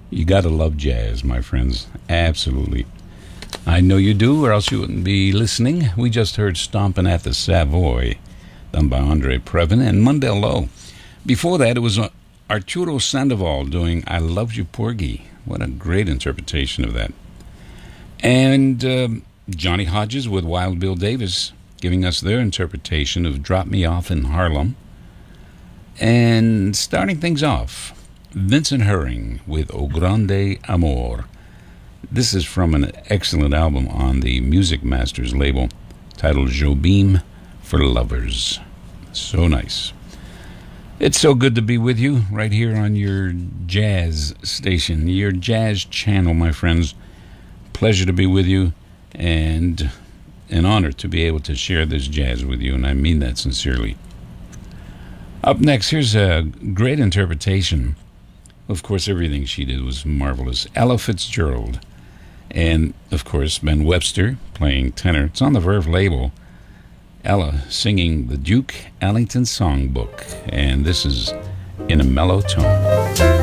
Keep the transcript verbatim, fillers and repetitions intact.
You gotta love jazz, my friends. Absolutely. I know you do, or else you wouldn't be listening. We just heard Stompin' at the Savoy, done by Andre Previn and Mundell Lowe. Before that, it was Arturo Sandoval doing I Loved You, Porgy. What a great interpretation of that. And um, Johnny Hodges with Wild Bill Davis giving us their interpretation of Drop Me Off in Harlem. And starting things off, Vincent Herring with O Grande Amor. This is from an excellent album on the Music Masters label titled Jobim for Lovers. So nice. It's so good to be with you right here on your jazz station, your jazz channel, my friends. Pleasure to be with you, and an honor to be able to share this jazz with you, and I mean that sincerely. Up next, here's a great interpretation. Of course, everything she did was marvelous. Ella Fitzgerald. And, of course, Ben Webster playing tenor. It's on the Verve label. Ella singing the Duke Ellington Songbook. And this is In a Mellow Tone.